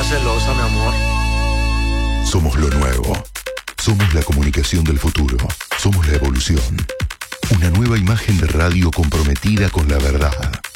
celosa, mi amor. Somos lo nuevo. Somos la comunicación del futuro. Somos la evolución. Una nueva imagen de radio comprometida con la verdad.